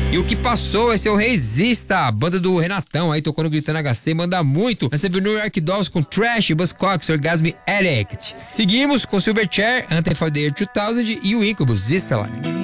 E o que passou, esse é o Resista, a banda do Renatão aí tocando Gritando HC, manda muito. Você viu New York Dolls com Trash, Buzzcocks, Orgasm Addict. Seguimos com Silverchair, Anthem for the Year 2000 e o Incubus, Zista lá.